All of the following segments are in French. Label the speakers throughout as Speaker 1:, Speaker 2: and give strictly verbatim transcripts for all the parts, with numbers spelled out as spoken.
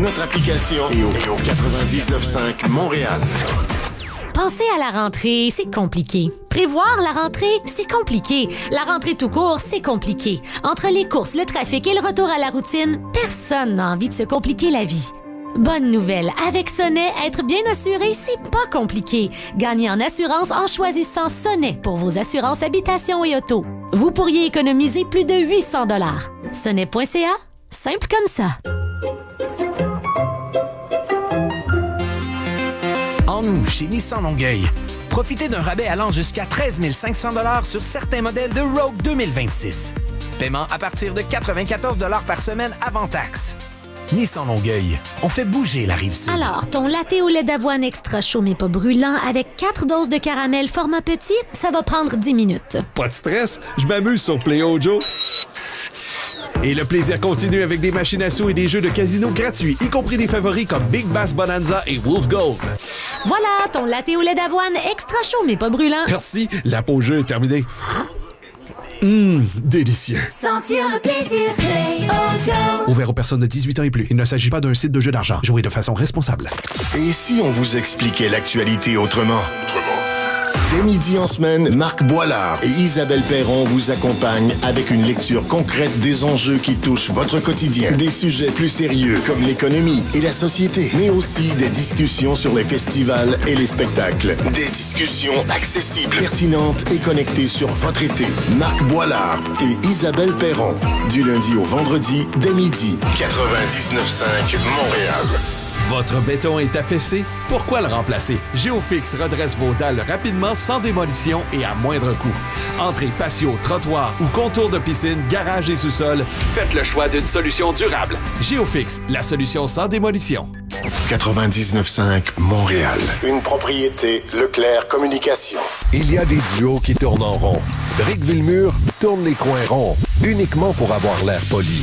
Speaker 1: notre application et au, et au quatre-vingt-dix-neuf cinq Montréal.
Speaker 2: Penser à la rentrée, c'est compliqué. Prévoir la rentrée, c'est compliqué. La rentrée tout court, c'est compliqué. Entre les courses, le trafic et le retour à la routine, personne n'a envie de se compliquer la vie. Bonne nouvelle, avec Sonnet, être bien assuré, c'est pas compliqué. Gagnez en assurance en choisissant Sonnet pour vos assurances habitation et auto. Vous pourriez économiser plus de huit cents dollars. Sonnet point c a, simple comme ça.
Speaker 3: En nous, chez Nissan Longueuil, profitez d'un rabais allant jusqu'à treize mille cinq cents dollars sur certains modèles de Rogue deux mille vingt-six. Paiement à partir de quatre-vingt-quatorze dollars par semaine avant taxe. Nissan Longueuil, on fait bouger la Rive-Sud.
Speaker 2: Alors, ton latte au lait d'avoine extra chaud mais pas brûlant avec quatre doses de caramel format petit, ça va prendre dix minutes.
Speaker 4: Pas de stress, je m'amuse sur Play Ojo. Et le plaisir continue avec des machines à sous et des jeux de casino gratuits, y compris des favoris comme Big Bass Bonanza et Wolf Gold.
Speaker 2: Voilà, ton latte au lait d'avoine extra chaud mais pas brûlant.
Speaker 4: Merci, la pause jeu est terminée. Hum, délicieux.
Speaker 5: Sentir le plaisir, Play Ojo.
Speaker 4: Ouvert aux personnes de dix-huit ans et plus. Il ne s'agit pas d'un site de jeu d'argent. Jouez de façon responsable.
Speaker 1: Et si on vous expliquait l'actualité autrement? Autrement. Dès midi en semaine, Marc Boilard et Isabelle Perron vous accompagnent avec une lecture concrète des enjeux qui touchent votre quotidien. Des sujets plus sérieux comme l'économie et la société, mais aussi des discussions sur les festivals et les spectacles. Des discussions accessibles, pertinentes et connectées sur votre été. Marc Boilard et Isabelle Perron, du lundi au vendredi, dès midi. quatre-vingt-dix-neuf cinq Montréal.
Speaker 4: Votre béton est affaissé? Pourquoi le remplacer? Géofix redresse vos dalles rapidement, sans démolition et à moindre coût. Entrée, patio, trottoir ou contour de piscine, garage et sous-sol, faites le choix d'une solution durable. Géofix, la solution sans démolition.
Speaker 1: quatre-vingt-dix-neuf cinq Montréal. Une propriété Leclerc Communication.
Speaker 6: Il y a des duos qui tournent en rond. Rick Villemur tourne les coins ronds, uniquement pour avoir l'air poli.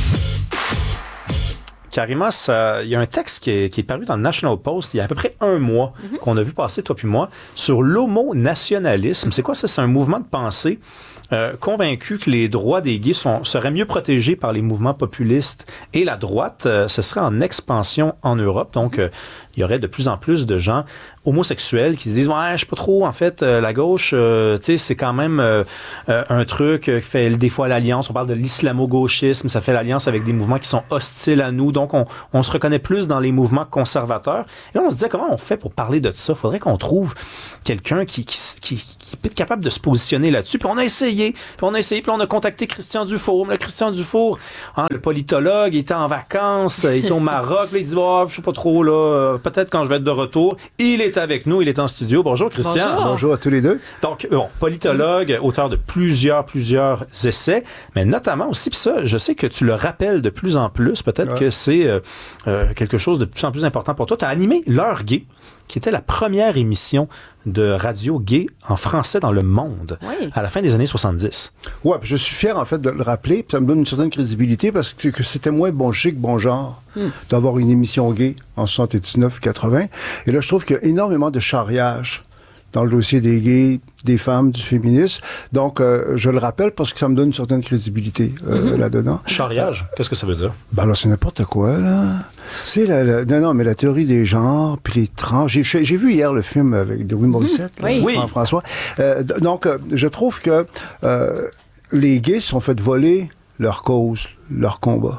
Speaker 7: Carrément, il y a un texte qui est, qui est paru dans le National Post il y a à peu près un mois, mm-hmm. qu'on a vu passer, toi puis moi, sur l'homonationalisme. C'est quoi ça? C'est un mouvement de pensée euh, convaincu que les droits des gays sont, seraient mieux protégés par les mouvements populistes. Et la droite, euh, ce serait en expansion en Europe. Donc, euh, il y aurait de plus en plus de gens homosexuels qui se disent « Ouais, je sais pas trop, en fait, euh, la gauche, euh, tu sais, c'est quand même euh, euh, un truc qui fait des fois l'alliance. On parle de l'islamo-gauchisme, ça fait l'alliance avec des mouvements qui sont hostiles à nous. Donc, on, on se reconnaît plus dans les mouvements conservateurs. » Et là, on se disait « Comment on fait pour parler de ça? Faudrait qu'on trouve quelqu'un qui, qui, qui, qui peut être capable de se positionner là-dessus. » Puis on a essayé, puis on a essayé, puis on a contacté Christian Dufour. Mais le Christian Dufour, hein, le politologue, il était en vacances, il était au Maroc. Là, il dit oh, « Je sais pas trop, là, peut-être quand je vais être de retour. » Il est avec nous, il est en studio. Bonjour Christian.
Speaker 8: Bonjour. Bonjour à tous les deux.
Speaker 7: Donc, bon, politologue, auteur de plusieurs, plusieurs essais, mais notamment aussi, puis ça, je sais que tu le rappelles de plus en plus, peut-être ouais. que c'est euh, euh, quelque chose de plus en plus important pour toi. Tu as animé L'Heure Gay, qui était la première émission de radio gay en français dans le monde, oui. à la fin des années soixante-dix.
Speaker 8: Ouais, puis je suis fier, en fait, de le rappeler, puis ça me donne une certaine crédibilité, parce que, que c'était moins bon chic, bon genre, hmm. d'avoir une émission gay en soixante-dix-neuf quatre-vingt. Et là, je trouve qu'il y a énormément de charriage dans le dossier des gays, des femmes, du féminisme. Donc, euh, je le rappelle parce que ça me donne une certaine crédibilité euh, mm-hmm. là-dedans.
Speaker 7: Charriage, qu'est-ce que ça veut dire?
Speaker 8: Ben là, c'est n'importe quoi, là. C'est la, la... Non, non, mais la théorie des genres, puis les trans... J'ai, j'ai vu hier le film avec Louis Morissette, mm-hmm. là, oui. Jean-François. Euh, donc, euh, je trouve que euh, les gays se sont fait voler leur cause, leur combat.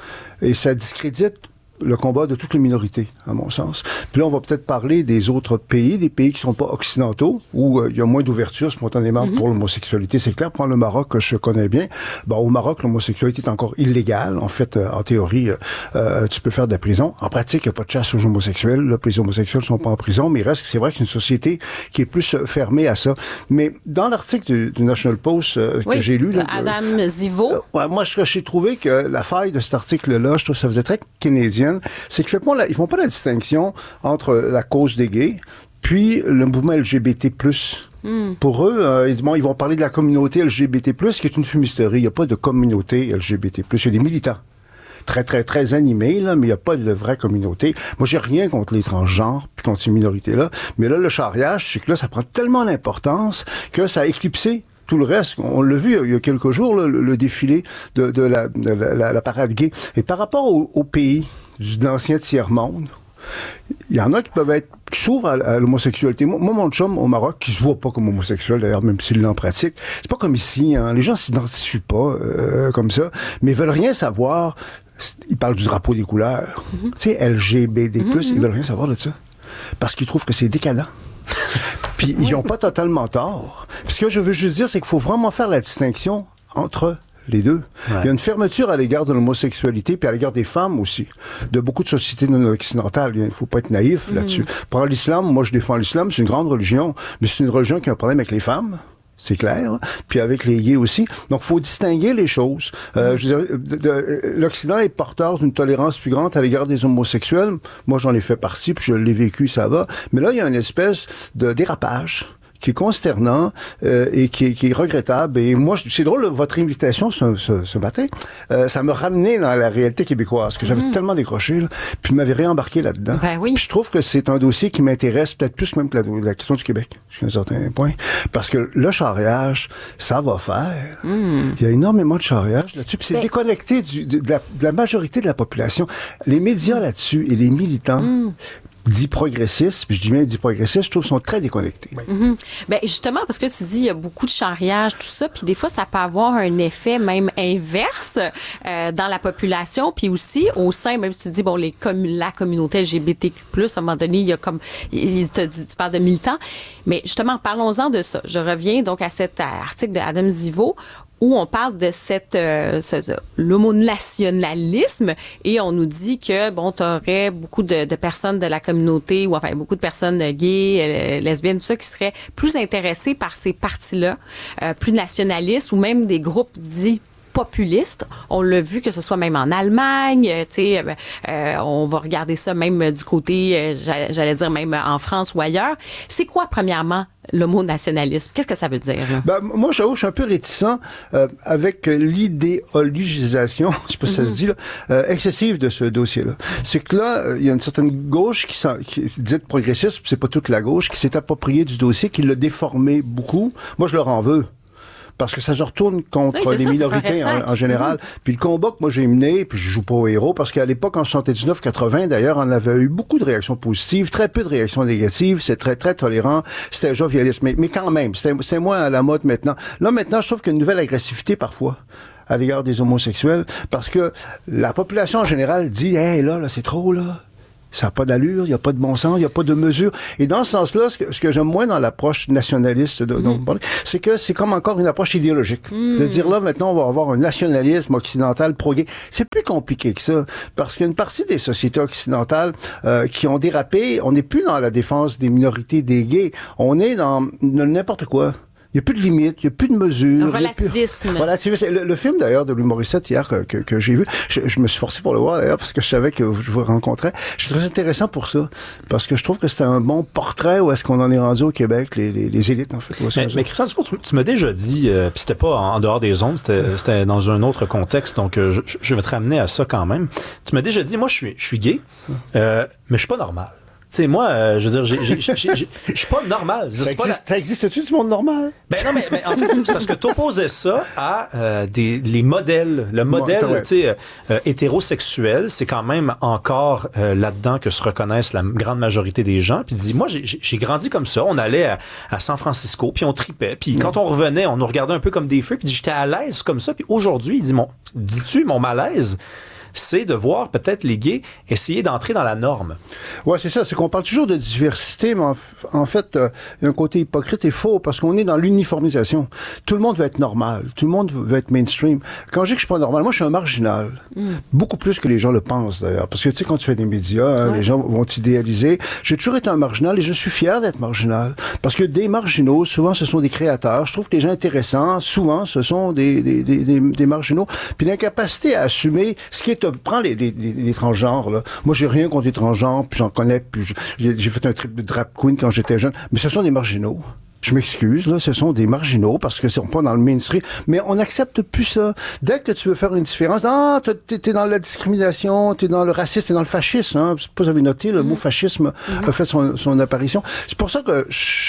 Speaker 8: Et ça discrédite le combat de toutes les minorités, à mon sens. Puis là, on va peut-être parler des autres pays, des pays qui sont pas occidentaux, où euh, il y a moins d'ouverture spontanément mm-hmm. pour l'homosexualité. C'est clair, prends le Maroc, que je connais bien. Bon, au Maroc, l'homosexualité est encore illégale. En fait, euh, en théorie, euh, euh, tu peux faire de la prison. En pratique, il n'y a pas de chasse aux homosexuels. Là, les homosexuels sont pas en prison, mais il reste, c'est vrai que c'est une société qui est plus fermée à ça. Mais dans l'article du, du National Post euh, oui, que j'ai lu... Là,
Speaker 2: Adam euh, Zivo.
Speaker 8: Euh, ouais, moi, je, j'ai trouvé que la faille de cet article-là, je trouve que ça faisait très keynésien, c'est qu'ils ne font pas la distinction entre la cause des gays puis le mouvement L G B T plus. Mm. Pour eux, euh, ils, bon, ils vont parler de la communauté L G B T plus, qui est une fumisterie. Il n'y a pas de communauté L G B T plus. Il y a des militants très, très, très animés, là, mais il n'y a pas de vraie communauté. Moi, j'ai rien contre les transgenres puis contre ces minorités-là. Mais là, le charriage, c'est que là, ça prend tellement d'importance que ça a éclipsé tout le reste. On l'a vu il y a quelques jours, là, le, le défilé de, de, la, de la, la, la parade gay. Et par rapport au, au pays, du, de l'ancien tiers-monde. Il y en a qui peuvent être, qui s'ouvrent à, à l'homosexualité. Moi, moi, mon chum au Maroc, qui se voit pas comme homosexuel, d'ailleurs, même s'il l'en pratique, c'est pas comme ici, hein. Les gens s'identifient pas euh, comme ça, mais ils veulent rien savoir. Ils parlent du drapeau des couleurs. Mm-hmm. Tu sais, L G B D plus, mm-hmm. ils veulent rien savoir de ça. Parce qu'ils trouvent que c'est décadent. Puis ils n'ont pas totalement tort. Puis ce que je veux juste dire, c'est qu'il faut vraiment faire la distinction entre les deux. Ouais. Il y a une fermeture à l'égard de l'homosexualité, puis à l'égard des femmes aussi, de beaucoup de sociétés non occidentales. Il ne faut pas être naïf mmh. là-dessus. Pour l'islam, moi je défends l'islam, c'est une grande religion, mais c'est une religion qui a un problème avec les femmes. C'est clair, puis avec les gays aussi. Donc, il faut distinguer les choses. Euh, je veux dire, de, de, l'Occident est porteur d'une tolérance plus grande à l'égard des homosexuels. Moi, j'en ai fait partie, puis je l'ai vécu, ça va. Mais là, il y a une espèce de dérapage qui est consternant euh, et qui est, qui est regrettable. Et moi, c'est drôle, votre invitation ce, ce, ce matin, euh, ça me ramenait dans la réalité québécoise, que j'avais mmh. tellement décroché, là, puis m'avait réembarqué là-dedans.
Speaker 2: Ben oui.
Speaker 8: Puis je trouve que c'est un dossier qui m'intéresse peut-être plus même que la, la question du Québec, jusqu'à un certain point. Parce que le charriage, ça va faire. Mmh. Il y a énormément de charriage là-dessus, puis c'est ben... déconnecté du, de, de, la, de la majorité de la population. Les médias mmh. là-dessus et les militants... Mmh. dits progressistes, puis je dis bien dits progressistes, je trouve qu'ils sont très déconnectés. Oui.
Speaker 9: Mm-hmm. Ben justement, parce que tu dis, il y a beaucoup de charriage, tout ça, puis des fois, ça peut avoir un effet même inverse euh, dans la population, puis aussi au sein, même si tu dis, bon, les com- la communauté L G B T Q plus, à un moment donné, il y a comme, il, tu, tu parles de militants, mais justement, parlons-en de ça. Je reviens donc à cet article de Adam Zivo, où on parle de cette euh, ce, ce, l'homonationalisme et on nous dit que bon t'aurais beaucoup de, de personnes de la communauté ou enfin beaucoup de personnes gays, euh, lesbiennes, tout ça qui seraient plus intéressées par ces partis-là, euh, plus nationalistes ou même des groupes dits populistes. On l'a vu que ce soit même en Allemagne, tu sais, euh, on va regarder ça même du côté, euh, j'allais dire même en France ou ailleurs. C'est quoi premièrement l'homonationalisme? Qu'est-ce que ça veut dire?
Speaker 8: Ben, moi, j'avoue, je suis un peu réticent euh, avec l'idéologisation, je sais pas si ça se dit, là, euh, excessive de ce dossier-là. C'est que là, il y a une certaine gauche qui, qui dite progressiste, c'est pas toute la gauche, qui s'est appropriée du dossier, qui l'a déformé beaucoup. Moi, je leur en veux. Parce que ça se retourne contre oui, les ça, minorités en, en général. Mmh. Puis le combat que moi j'ai mené, puis je joue pas au héros, parce qu'à l'époque, en soixante-dix-neuf quatre-vingt, d'ailleurs, on avait eu beaucoup de réactions positives, très peu de réactions négatives, c'est très, très tolérant, c'était jovialiste. Mais, mais quand même, c'est, c'est moins à la mode maintenant. Là, maintenant, je trouve qu'il y a une nouvelle agressivité parfois à l'égard des homosexuels, parce que la population en général dit « Hey, là, là, c'est trop, là ». Ça n'a pas d'allure, il n'y a pas de bon sens, il n'y a pas de mesure. Et dans ce sens-là, ce que, ce que j'aime moins dans l'approche nationaliste de, dont vous parlez, c'est que c'est comme encore une approche idéologique. Mm. De dire là, maintenant, on va avoir un nationalisme occidental pro-gay. C'est plus compliqué que ça, parce qu'il y a une partie des sociétés occidentales euh, qui ont dérapé. On n'est plus dans la défense des minorités, des gays. On est dans n'importe quoi. Il n'y a plus de limites, il n'y a plus de mesures.
Speaker 9: Un relativisme.
Speaker 8: Plus... relativisme. Le, le film, d'ailleurs, de Louis Morissette, hier, que, que, que j'ai vu, je, je me suis forcé pour le voir, d'ailleurs, parce que je savais que je vous rencontrais. Je suis très intéressant pour ça, parce que je trouve que c'était un bon portrait où est-ce qu'on en est rendu au Québec, les, les, les élites, en fait.
Speaker 7: Mais, mais Christian Dufault, tu, tu m'as déjà dit, euh, puis c'était pas en, en dehors des ondes, c'était, ouais. c'était dans un autre contexte, donc euh, je, je vais te ramener à ça quand même. Tu m'as déjà dit, moi, je suis, je suis gay, euh, mais je suis pas normal. Tu sais, moi, euh, je veux dire, j'ai, j'ai, j'ai, j'ai, je suis pas normal.
Speaker 8: Ça,
Speaker 7: existe,
Speaker 8: pas la... ça existe-tu du monde normal?
Speaker 7: Ben non, mais, mais en fait, c'est parce que t'opposais ça à euh, des les modèles. Le modèle, ouais. tu sais, euh, hétérosexuel, c'est quand même encore euh, là-dedans que se reconnaissent la grande majorité des gens. Puis dis, moi, j'ai, j'ai grandi comme ça. On allait à, à San Francisco, puis on tripait. Puis quand on revenait, on nous regardait un peu comme des feux. Puis j'étais à l'aise comme ça. Puis aujourd'hui, il dit, mon, dis-tu, mon malaise, c'est de voir peut-être les gays essayer d'entrer dans la norme.
Speaker 8: Ouais, c'est ça. C'est qu'on parle toujours de diversité, mais en, en fait, euh, il y a un côté hypocrite et faux parce qu'on est dans l'uniformisation. Tout le monde veut être normal. Tout le monde veut être mainstream. Quand je dis que je suis pas normal, moi, je suis un marginal. Mm. Beaucoup plus que les gens le pensent, d'ailleurs. Parce que, tu sais, quand tu fais des médias, hein, ouais. les gens vont t'idéaliser. J'ai toujours été un marginal et je suis fier d'être marginal. Parce que des marginaux, souvent, ce sont des créateurs. Je trouve que les gens intéressants, souvent, ce sont des, des, des, des, des marginaux. Puis l'incapacité à assumer ce qui est prends les, les, les, les transgenres, là. Moi, j'ai rien contre les transgenres, puis j'en connais, puis j'ai, j'ai fait un trip de drag queen quand j'étais jeune, mais ce sont des marginaux. Je m'excuse, là, ce sont des marginaux parce que c'est pas dans le mainstream, mais on n'accepte plus ça. Dès que tu veux faire une différence, ah, t'es, t'es dans la discrimination, t'es dans le racisme, t'es dans le fascisme, hein. Je sais pas si vous avez noté, le mmh. mot fascisme mmh. a fait son, son apparition. C'est pour ça que je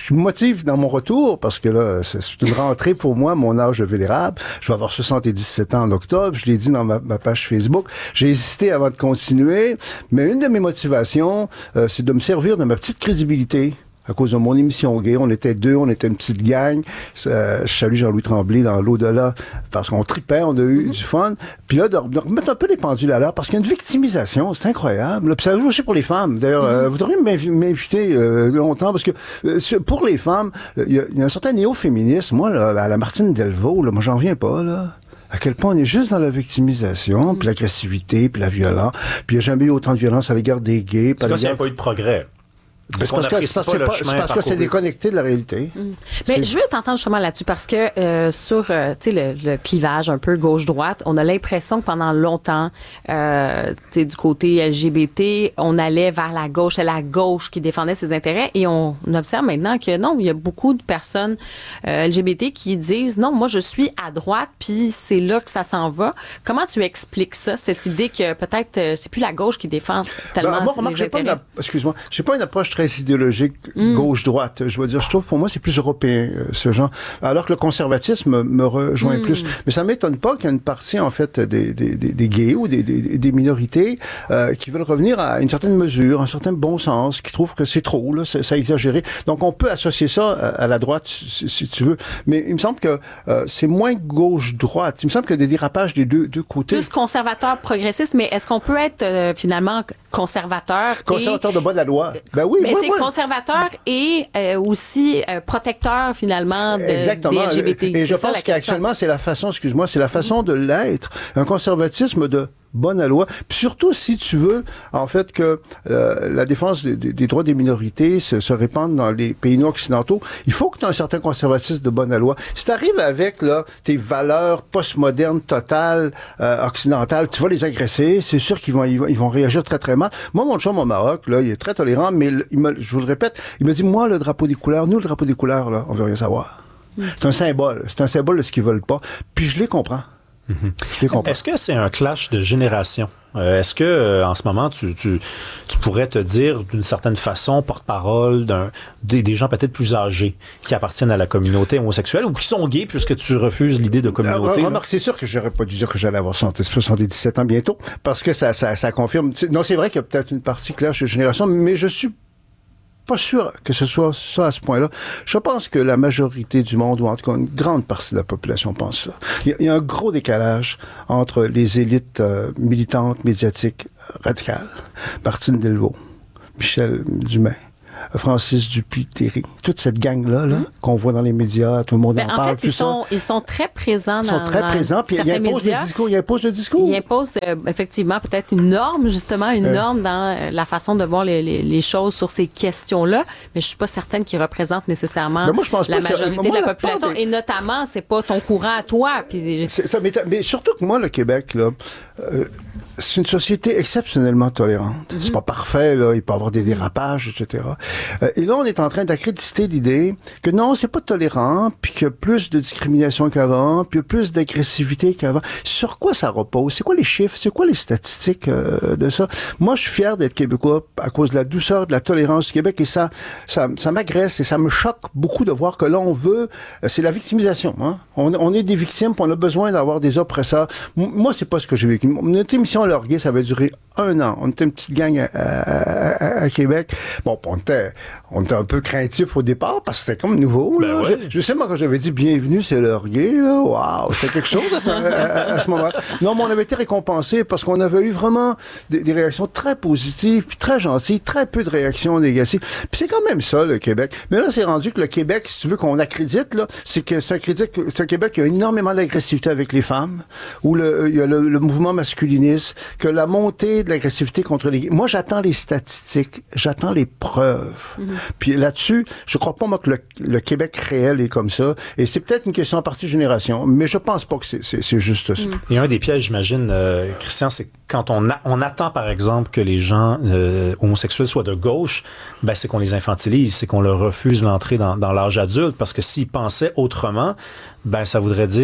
Speaker 8: je me motive dans mon retour parce que là, c'est une rentrée pour moi, mon âge vénérable. Je vais avoir soixante-dix-sept ans en octobre. Je l'ai dit dans ma, ma page Facebook. J'ai hésité avant de continuer, mais une de mes motivations, euh, c'est de me servir de ma petite crédibilité. À cause de mon émission gay, on était deux, on était une petite gang. Euh, je salue Jean-Louis Tremblay dans l'au-delà parce qu'on tripait, on a eu mm-hmm. du fun. Puis là, de, de remettre un peu les pendules à l'heure parce qu'il y a une victimisation, c'est incroyable. Là, puis ça joue aussi pour les femmes. D'ailleurs, mm-hmm. euh, vous devriez m'inviter euh, longtemps parce que euh, pour les femmes, il y, y a un certain néo-féminisme. Moi, là, à la Martine Delvaux, là, moi, j'en viens pas, là. À quel point on est juste dans la victimisation, mm-hmm. puis l'agressivité, puis la violence. Puis il n'y a jamais eu autant de violence à l'égard des gays.
Speaker 7: C'est parce qu'il n'y a pas eu de progrès.
Speaker 8: C'est parce que c'est, pas parce, parce que c'est déconnecté de la réalité.
Speaker 9: Mmh. Mais je veux t'entendre justement là-dessus parce que euh, sur euh, tu sais le, le clivage un peu gauche-droite, on a l'impression que pendant longtemps, euh, tu sais du côté L G B T, on allait vers la gauche, c'est la gauche qui défendait ses intérêts, et on, on observe maintenant que non, il y a beaucoup de personnes euh, L G B T qui disent non, moi je suis à droite, puis c'est là que ça s'en va. Comment tu expliques ça, cette idée que peut-être euh, c'est plus la gauche qui défend tellement
Speaker 8: ben, moi,
Speaker 9: les
Speaker 8: j'ai
Speaker 9: intérêts?
Speaker 8: Pas une, excuse-moi, j'ai pas une approche très idéologique mm. gauche-droite. Je veux dire, je trouve pour moi c'est plus européen euh, ce genre. Alors que le conservatisme me rejoint mm. plus. Mais ça m'étonne pas qu'il y ait une partie en fait des des, des, des gays ou des, des, des minorités euh, qui veulent revenir à une certaine mesure, un certain bon sens, qui trouvent que c'est trop là, c'est, ça a exagéré. Donc on peut associer ça à, à la droite si, si tu veux. Mais il me semble que euh, c'est moins gauche-droite. Il me semble qu'il y a des dérapages des deux deux côtés.
Speaker 9: Plus conservateur progressiste, mais est-ce qu'on peut être euh, finalement conservateur
Speaker 8: conservateur
Speaker 9: et...
Speaker 8: de bonne loi? Ben oui.
Speaker 9: Mais
Speaker 8: oui,
Speaker 9: c'est
Speaker 8: oui.
Speaker 9: conservateur et euh, aussi euh, protecteur finalement de,
Speaker 8: Exactement.
Speaker 9: des L G B T.
Speaker 8: Et je pense qu'actuellement c'est la façon, excuse-moi, c'est la façon mm-hmm. de l'être. Un conservatisme de bonne à loi. Puis surtout, si tu veux, en fait, que euh, la défense des, des droits des minorités se, se répande dans les pays non-occidentaux, il faut que tu aies un certain conservatisme de bonne à loi. Si tu arrives avec là tes valeurs postmodernes totales, euh, occidentales, tu vas les agresser, c'est sûr qu'ils vont, ils vont ils vont réagir très très mal. Moi, mon chum au Maroc, là, il est très tolérant, mais il me, je vous le répète, il me dit, moi, le drapeau des couleurs, nous, le drapeau des couleurs, là, on veut rien savoir. Mm. C'est un symbole. C'est un symbole de ce qu'ils veulent pas. Puis je les comprends.
Speaker 7: Mm-hmm. Je les comprends. Est-ce que c'est un clash de génération? Euh, est-ce que euh, en ce moment tu, tu tu pourrais te dire d'une certaine façon porte-parole d'un des, des gens peut-être plus âgés qui appartiennent à la communauté homosexuelle ou qui sont gays puisque tu refuses l'idée de communauté?
Speaker 8: Euh, remarque, c'est sûr que j'aurais pas dû dire que j'allais avoir soixante-dix-sept ans bientôt parce que ça ça, ça confirme. Non, c'est vrai qu'il y a peut-être une partie clash de génération, mais je suis pas sûr que ce soit ça à ce point-là. Je pense que la majorité du monde, ou en tout cas une grande partie de la population pense ça. Il y a, il y a un gros décalage entre les élites euh, militantes, médiatiques, radicales. Martine Delvaux, Michel Dumais, Francis Dupuis-Théry, toute cette gang-là là, mmh. qu'on voit dans les médias, tout le monde
Speaker 9: ben,
Speaker 8: en,
Speaker 9: en
Speaker 8: parle.
Speaker 9: fait,
Speaker 8: tout
Speaker 9: ils
Speaker 8: ça.
Speaker 9: sont, ils sont très présents
Speaker 8: ils
Speaker 9: dans
Speaker 8: sont très
Speaker 9: dans
Speaker 8: présents, puis ils imposent le discours. Ils imposent le discours.
Speaker 9: Ils imposent euh, effectivement peut-être une norme, justement, une euh. norme dans euh, la façon de voir les, les, les choses sur ces questions-là, mais je suis pas certaine qu'ils représentent nécessairement
Speaker 8: moi, je pense
Speaker 9: la
Speaker 8: pas
Speaker 9: majorité
Speaker 8: que, moi,
Speaker 9: de la, la population, des... et notamment, c'est pas ton courant à toi. Puis...
Speaker 8: Ça, mais, mais surtout que moi, le Québec, là, euh, c'est une société exceptionnellement tolérante. Mm-hmm. C'est pas parfait, là, il peut y avoir des dérapages, et cetera. Euh, et là, on est en train d'accréditer l'idée que non, c'est pas tolérant, puis qu'il y a plus de discrimination qu'avant, puis il y a plus d'agressivité qu'avant. Sur quoi ça repose? C'est quoi les chiffres? C'est quoi les statistiques euh, de ça? Moi, je suis fier d'être québécois à cause de la douceur, de la tolérance du Québec, et ça, ça, ça m'agresse et ça me choque beaucoup de voir que là, on veut, c'est la victimisation. Hein? On, on est des victimes, puis on a besoin d'avoir des oppresseurs. M- moi, c'est pas ce que j'ai vécu. Notre émission Leur Gay, ça va durer un an. On était une petite gang à, à, à, à Québec. Bon, on était, on était un peu craintif au départ parce que c'était comme nouveau.
Speaker 7: Ben
Speaker 8: là.
Speaker 7: ouais.
Speaker 8: je, je sais, moi, quand j'avais dit bienvenue, c'est Leur Gay, là, waouh, c'était quelque chose à, à, à ce moment-là. Non, mais on avait été récompensés parce qu'on avait eu vraiment des, des réactions très positives, puis très gentilles, très peu de réactions négatives. Puis c'est quand même ça, le Québec. Mais là, c'est rendu que le Québec, si tu veux qu'on accrédite, là, c'est que c'est un, critique, c'est un Québec qui a énormément d'agressivité avec les femmes, où le, il y a le, le mouvement masculiniste, que la montée de l'agressivité contre les... Moi, j'attends les statistiques, j'attends les preuves. Mm-hmm. Puis là-dessus, je crois pas, moi, que le, le Québec réel est comme ça. Et c'est peut-être une question en partie de génération, mais je pense pas que c'est, c'est, c'est juste ça. Mm.
Speaker 7: Et un des pièges, j'imagine, euh, Christian, c'est quand on, a, on attend, par exemple, que les gens euh, homosexuels soient de gauche, ben c'est qu'on les infantilise, c'est qu'on leur refuse l'entrée dans, dans l'âge adulte, parce que s'ils pensaient autrement, ben ça voudrait dire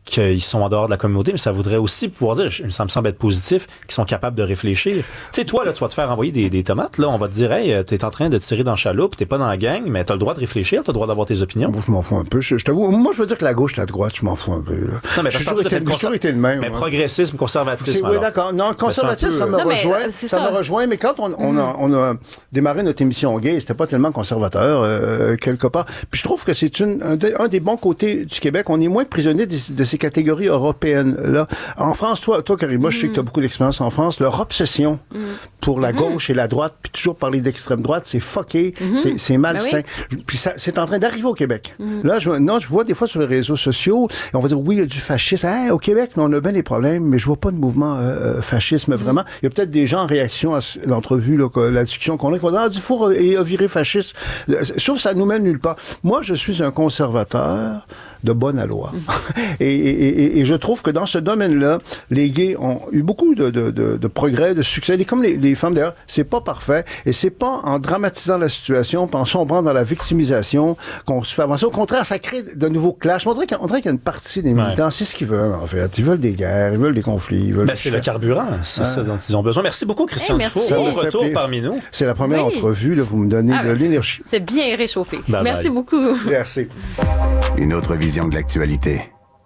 Speaker 7: qu'ils sont en dehors de la communauté, mais ça voudrait aussi pouvoir dire, ça me semble être positif, qu'ils sont capables de réfléchir. Tu sais, toi, là, tu vas te faire envoyer des, des tomates, là, on va te dire, hey, t'es en train de tirer dans le chaloupe, t'es pas dans la gang, mais t'as le droit de réfléchir, t'as le droit d'avoir tes opinions.
Speaker 8: Moi, je m'en fous un peu. Je, je t'avoue, moi, je veux dire que la gauche, la droite, je m'en fous un peu, là.
Speaker 7: Non, mais
Speaker 8: j'ai toujours été, conser... été de même.
Speaker 7: Mais
Speaker 8: hein.
Speaker 7: progressisme, conservatisme.
Speaker 8: Oui, d'accord. Non, conservatisme, ça me non, rejoint. Mais, ça, ça me rejoint, mais quand on, on, a, on a démarré notre émission gay, c'était pas tellement conservateur, euh, quelque part. Puis je trouve que c'est une, un, de, un des bons côtés du Québec. On est moins prisonnier de, de ces catégories européennes, là. En France, toi, toi, Karima, mm. je sais que tu as beaucoup d'expérience en France. Leur obsession mm. pour la gauche mm. et la droite, puis toujours parler d'extrême droite, c'est fucké, mm-hmm. c'est, c'est malsain. Ben oui. Puis ça, c'est en train d'arriver au Québec. Mm. Là, je, non, je vois des fois sur les réseaux sociaux, et on va dire, oui, il y a du fascisme. Hey, au Québec, on a bien des problèmes, mais je vois pas de mouvement euh, fascisme, mm. vraiment. Il y a peut-être des gens en réaction à l'entrevue, là, la discussion qu'on a, qui vont dire, ah, Dufour a viré fasciste. Je trouve que ça nous mène nulle part. Moi, je suis un conservateur de bonne aloi. Mm. et, et, et, et je trouve que dans ce domaine-là, les gays ont eu beaucoup de, de, de, de progrès, de succès. Et comme les, les femmes, d'ailleurs, c'est pas parfait. Et c'est pas en dramatisant la situation, en sombrant dans la victimisation qu'on se fait avancer. Au contraire, ça crée de nouveaux clashs. On dirait qu'il y a, on dirait qu'il y a une partie des militants, ouais. c'est ce qu'ils veulent, en fait. Ils veulent des guerres, ils veulent des conflits. Ils veulent
Speaker 7: ben, c'est le carburant. C'est ah. ça dont ils ont besoin. Merci beaucoup, Christian hey, Dufour. Bon retour parmi nous.
Speaker 8: C'est la première oui. entrevue. Là, vous me donnez ah, de l'énergie.
Speaker 9: C'est bien réchauffé.
Speaker 7: Bye
Speaker 9: merci
Speaker 7: bye.
Speaker 9: beaucoup.
Speaker 8: Merci.
Speaker 10: Une autre vision de l'actualité.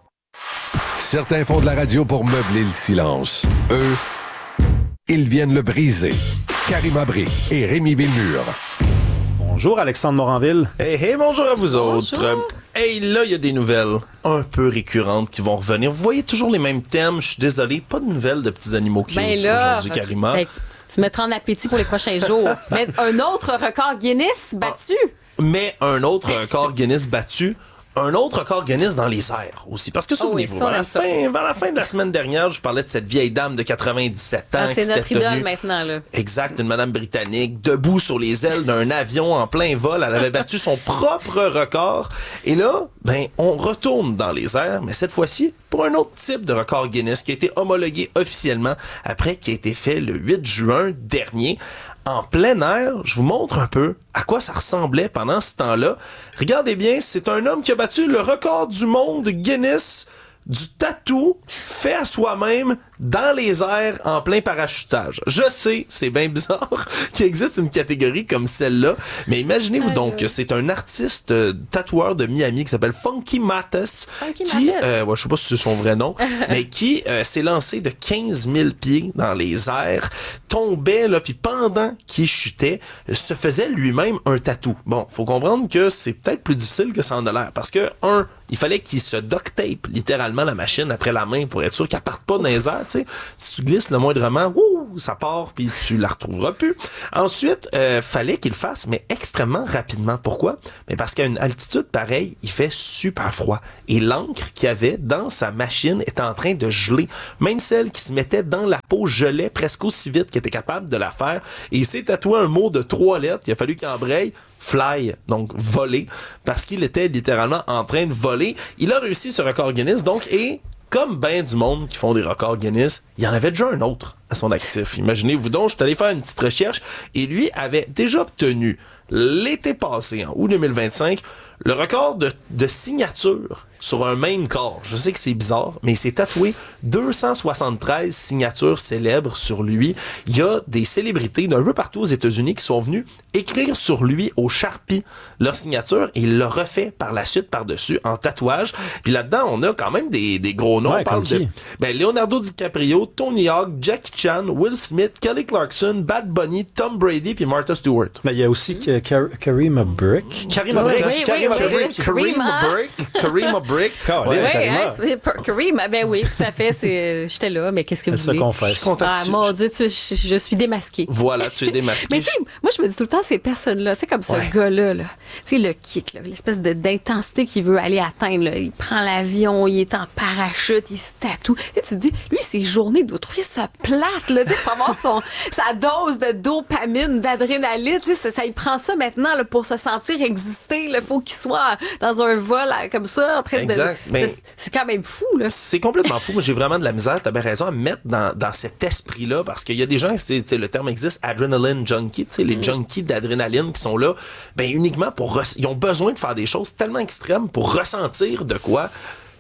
Speaker 6: Certains font de la radio pour meubler le silence. Eux, ils viennent le briser. Karima Brick et Rémi Villemur.
Speaker 7: Bonjour Alexandre Moranville.
Speaker 11: Hey, hey, bonjour à vous bonjour. autres.
Speaker 12: Hey, là, il y a des nouvelles un peu récurrentes qui vont revenir. Vous voyez toujours les mêmes thèmes. Je suis désolé, pas de nouvelles de petits animaux cute ben là, aujourd'hui, Karima.
Speaker 9: Ben, tu me rends l'appétit pour les prochains jours. Mais un autre record Guinness battu.
Speaker 12: Ah, mais un autre record Guinness battu. Un autre record Guinness dans les airs aussi. Parce que souvenez-vous, oh oui, vers, la fin, vers la fin de la semaine dernière, je parlais de cette vieille dame de quatre-vingt-dix-sept ans.
Speaker 9: Ah, c'est
Speaker 12: qui
Speaker 9: notre idole
Speaker 12: tenue,
Speaker 9: maintenant, là.
Speaker 12: Exact, une madame britannique, debout sur les ailes d'un avion en plein vol. Elle avait battu son propre record. Et là, ben, on retourne dans les airs, mais cette fois-ci, pour un autre type de record Guinness qui a été homologué officiellement après qui a été fait le huit juin dernier. En plein air, je vous montre un peu à quoi ça ressemblait pendant ce temps-là. Regardez bien, c'est un homme qui a battu le record du monde Guinness du tatou fait à soi-même dans les airs en plein parachutage. Je sais, c'est bien bizarre qu'il existe une catégorie comme celle-là, mais imaginez-vous donc que c'est un artiste euh, tatoueur de Miami qui s'appelle Funky Mathis,
Speaker 9: Funky
Speaker 12: qui,
Speaker 9: Mathis.
Speaker 12: Euh, ouais, je sais pas si c'est son vrai nom, mais qui euh, s'est lancé de quinze mille pieds dans les airs, tombait là, puis pendant qu'il chutait, se faisait lui-même un tatou. Bon, faut comprendre que c'est peut-être plus difficile que ça en a l'air, parce que un, il fallait qu'il se duct tape littéralement la machine après la main pour être sûr qu'elle parte pas dans les airs, tu sais. Si tu glisses le moindrement, wouh, ça part puis tu la retrouveras plus. Ensuite, euh, fallait qu'il le fasse, mais extrêmement rapidement. Pourquoi? Mais parce qu'à une altitude pareille, il fait super froid. Et l'encre qu'il y avait dans sa machine était en train de geler. Même celle qui se mettait dans la peau gelait presque aussi vite qu'il était capable de la faire. Et il s'est tatoué un mot de trois lettres. Il a fallu qu'il embraye. Fly, donc voler, parce qu'il était littéralement en train de voler. Il a réussi ce record Guinness, donc, et comme ben du monde qui font des records Guinness, il y en avait déjà un autre à son actif. Imaginez-vous donc, je suis allé faire une petite recherche, et lui avait déjà obtenu l'été passé, en août deux mille vingt-cinq, le record de, de signature sur un même corps. Je sais que c'est bizarre, mais il s'est tatoué deux cent soixante-treize signatures célèbres sur lui. Il y a des célébrités d'un peu partout aux États-Unis qui sont venues écrire sur lui au Sharpie leur signature et il l'a refait par la suite par-dessus en tatouage. Puis là-dedans, on a quand même des, des gros noms.
Speaker 7: Ouais,
Speaker 12: on parle de ben, Leonardo DiCaprio, Tony Hawk, Jackie Chan, Will Smith, Kelly Clarkson, Bad Bunny, Tom Brady puis Martha Stewart.
Speaker 7: Ben, il y a aussi Kar- Karima Brick.
Speaker 12: Karima
Speaker 9: oui,
Speaker 12: Brick.
Speaker 9: Oui,
Speaker 12: Karima
Speaker 9: oui, oui,
Speaker 12: Brick.
Speaker 9: oui.
Speaker 12: Karima Brick. Karima Brick.
Speaker 9: Oui, hein, Karima, ben oui, tout à fait. C'est, j'étais là, mais qu'est-ce que vous voulez?
Speaker 7: Je
Speaker 12: suis content.
Speaker 9: Ah, mon Dieu, tu, je, je suis démasquée.
Speaker 12: Voilà, tu es démasquée.
Speaker 9: Mais tu sais, moi, je me dis tout le temps, ces personnes-là, tu sais, comme ce ouais. gars-là, là, tu sais, le kick, là, l'espèce de, d'intensité qu'il veut aller atteindre, là. Il prend l'avion, il est en parachute, il se tatoue. Tu te dis, lui, ses journées doivent trouver ça plate, là, tu sais, pour avoir son, sa dose de dopamine, d'adrénaline, tu sais, ça, ça, il prend ça maintenant, là, pour se sentir exister, là, faut qu'il soit dans un vol, là, comme ça, en train
Speaker 12: exact.
Speaker 9: de,
Speaker 12: mais
Speaker 9: de, c'est quand même fou, là.
Speaker 12: C'est complètement fou. Moi, j'ai vraiment de la misère, t'as bien raison, à me mettre dans, dans cet esprit-là, parce qu'il y a des gens, c'est, c'est, le terme existe, adrenaline junkie, tu sais, les mm. junkies d'adrénaline qui sont là, ben, uniquement pour, re- ils ont besoin de faire des choses tellement extrêmes pour ressentir de quoi.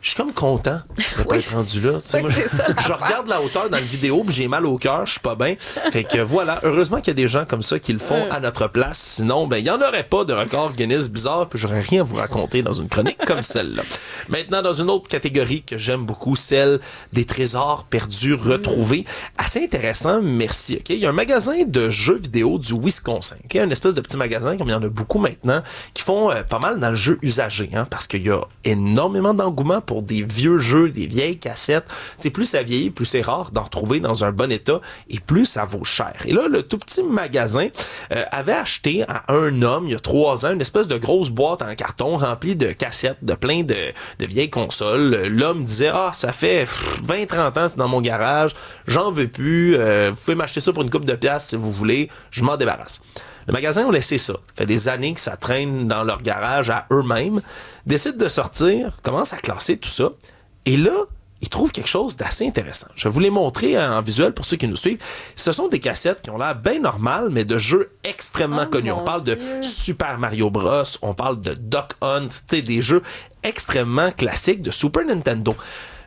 Speaker 12: je suis comme content de pas
Speaker 9: Oui.
Speaker 12: être rendu là. Tu sais,
Speaker 9: Oui,
Speaker 12: moi,
Speaker 9: c'est ça,
Speaker 12: je
Speaker 9: l'affaire.
Speaker 12: regarde la hauteur dans la vidéo, puis j'ai mal au cœur, je suis pas bien. Fait que voilà, heureusement qu'il y a des gens comme ça qui le font
Speaker 9: Mm.
Speaker 12: à notre place. Sinon, ben il y en aurait pas de record Guinness bizarre, puis j'aurais rien à vous raconter dans une chronique comme celle-là. Maintenant, dans une autre catégorie que j'aime beaucoup, celle des trésors perdus, retrouvés. Assez intéressant, merci. Ok, il y a un magasin de jeux vidéo du Wisconsin, ok, un espèce de petit magasin comme il y en a beaucoup maintenant, qui font euh, pas mal dans le jeu usagé, hein, parce qu'il y a énormément d'engouement pour des vieux jeux, des vieilles cassettes. C'est plus ça vieillit, plus c'est rare d'en retrouver dans un bon état et plus ça vaut cher. Et là, le tout petit magasin euh, avait acheté à un homme il y a trois ans une espèce de grosse boîte en carton remplie de cassettes, de plein de, de vieilles consoles. L'homme disait ah ça fait vingt trente ans c'est dans mon garage, j'en veux plus, euh, vous pouvez m'acheter ça pour une coupe de piastres si vous voulez, je m'en débarrasse. Le magasin a laissé ça. Ça fait des années que ça traîne dans leur garage à eux-mêmes. Décide de sortir, commence à classer tout ça. Et là, ils trouvent quelque chose d'assez intéressant. Je vais vous les montrer en visuel pour ceux qui nous suivent. Ce sont des cassettes qui ont l'air bien normales, mais de jeux extrêmement
Speaker 9: Oh
Speaker 12: connus. On parle
Speaker 9: Dieu.
Speaker 12: de Super Mario Bros, on parle de Duck Hunt, tu sais, des jeux extrêmement classiques de Super Nintendo.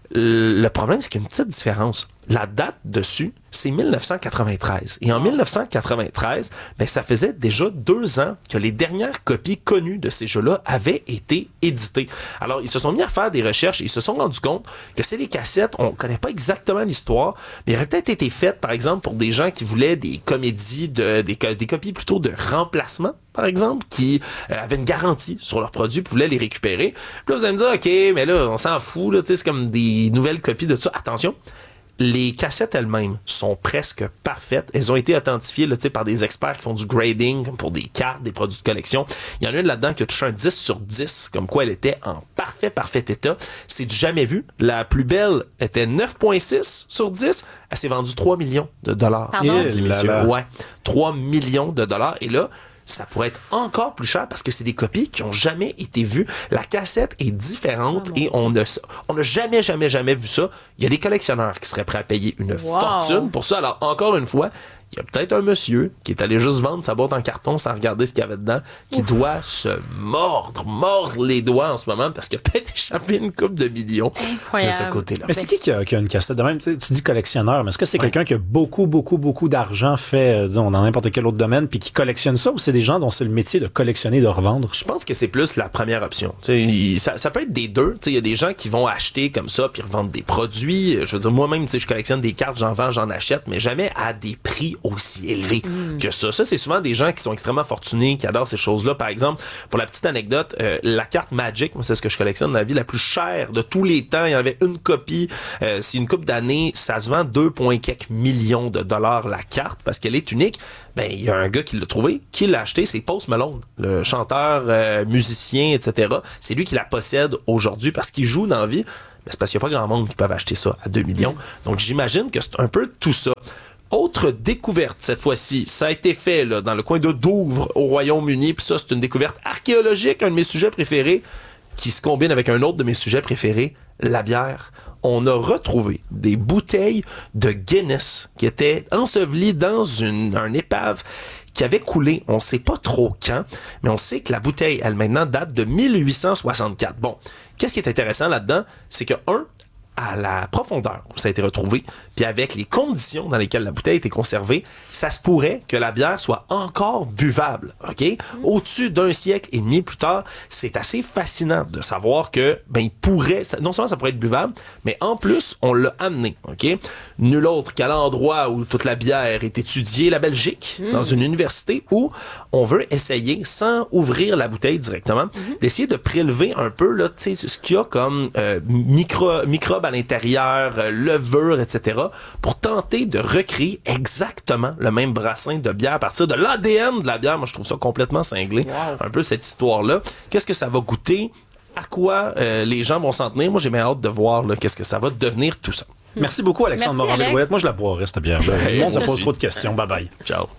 Speaker 12: Le problème, c'est qu'il y a une petite différence. La date dessus, c'est dix-neuf cent quatre-vingt-treize. Et en dix-neuf cent quatre-vingt-treize, ben, ça faisait déjà deux ans que les dernières copies connues de ces jeux-là avaient été éditées. Alors, ils se sont mis à faire des recherches et ils se sont rendus compte que c'est des cassettes, on connaît pas exactement l'histoire, mais elles auraient peut-être été faites, par exemple, pour des gens qui voulaient des comédies, de, des, des copies plutôt de remplacement, par exemple, qui euh, avaient une garantie sur leurs produits et voulaient les récupérer. Puis là, vous allez me dire, OK, mais là, on s'en fout, là, tu sais, c'est comme des nouvelles copies de ça. Attention! Les cassettes elles-mêmes sont presque parfaites. Elles ont été authentifiées là, par des experts qui font du grading comme pour des cartes, des produits de collection. Il y en a une là-dedans qui a touché un dix sur dix, comme quoi elle était en parfait, parfait état. C'est du jamais vu. La plus belle était neuf virgule six sur dix. Elle s'est vendue trois millions de dollars.
Speaker 9: Pardon?
Speaker 12: mesdames et messieurs.
Speaker 8: là là.
Speaker 12: Ouais, trois millions de dollars. Et là, ça pourrait être encore plus cher parce que c'est des copies qui ont jamais été vues. La cassette est différente
Speaker 9: Oh,
Speaker 12: et on n'a on a jamais, jamais, jamais vu ça. Il y a des collectionneurs qui seraient prêts à payer une
Speaker 9: Wow.
Speaker 12: fortune pour ça. Alors, encore une fois, il y a peut-être un monsieur qui est allé juste vendre sa boîte en carton sans regarder ce qu'il y avait dedans, qui Ouf. doit se mordre, mordre les doigts en ce moment parce qu'il a peut-être échappé une coupe de millions
Speaker 9: Incroyable.
Speaker 12: de ce côté-là.
Speaker 7: Mais c'est qui qui a, qui a une cassette de même? Tu sais, tu dis collectionneur, mais est-ce que c'est ouais. quelqu'un qui a beaucoup, beaucoup, beaucoup d'argent fait, euh, disons, dans n'importe quel autre domaine, puis qui collectionne ça, ou c'est des gens dont c'est le métier de collectionner, de revendre?
Speaker 12: Je pense que c'est plus la première option. Tu sais, il, ça, ça peut être des deux. Tu sais, il y a des gens qui vont acheter comme ça, puis revendre des produits. Je veux dire, moi-même, tu sais, je collectionne des cartes, j'en vends, j'en achète, mais jamais à des prix aussi élevé mm. que ça. Ça, c'est souvent des gens qui sont extrêmement fortunés, qui adorent ces choses-là. Par exemple, pour la petite anecdote, euh, la carte Magic, moi, c'est ce que je collectionne dans la vie, la plus chère de tous les temps. Il y en avait une copie. Euh, c'est une couple d'années. Ça se vend deux virgule quelques millions de dollars la carte parce qu'elle est unique. Ben, il y a un gars qui l'a trouvé, qui l'a acheté, c'est Post Malone, le chanteur, euh, musicien, et cetera. C'est lui qui la possède aujourd'hui parce qu'il joue dans la vie. Mais c'est parce qu'il n'y a pas grand monde qui peuvent acheter ça à deux millions. Mm. Donc, j'imagine que c'est un peu tout ça. Autre découverte, cette fois-ci, ça a été fait là, dans le coin de Douvres, au Royaume-Uni, puis ça, c'est une découverte archéologique, un de mes sujets préférés, qui se combine avec un autre de mes sujets préférés, la bière. On a retrouvé des bouteilles de Guinness qui étaient ensevelies dans une un épave qui avait coulé, on sait pas trop quand, mais on sait que la bouteille, elle, maintenant, date de mille huit cent soixante-quatre. Bon, qu'est-ce qui est intéressant là-dedans? C'est que, un, à la profondeur où ça a été retrouvé, puis avec les conditions dans lesquelles la bouteille a été conservée, ça se pourrait que la bière soit encore buvable, OK? Mm. Au-dessus d'un siècle et demi plus tard, c'est assez fascinant de savoir que, ben, il pourrait, ça, non seulement ça pourrait être buvable, mais en plus, on l'a amené, OK? Nul autre qu'à l'endroit où toute la bière est étudiée, la Belgique, mm. dans une université où on veut essayer, sans ouvrir la bouteille directement, mm-hmm. d'essayer de prélever un peu, là, tu sais, ce qu'il y a comme euh, micro, microbes à l'intérieur, euh, levure, et cetera, pour tenter de recréer exactement le même brassin de bière à partir de l'A D N de la bière. Moi, je trouve ça complètement cinglé. Wow. Un peu cette histoire-là. Qu'est-ce que ça va goûter? À quoi euh, les gens vont s'en tenir? Moi, j'ai bien hâte de voir là, qu'est-ce que ça va devenir tout ça.
Speaker 7: Merci beaucoup, Alexandre Morin-Villouellette. Moi, je la boirais, cette bière. Hey, le monde ne pose trop de questions. Bye-bye.
Speaker 12: Ciao.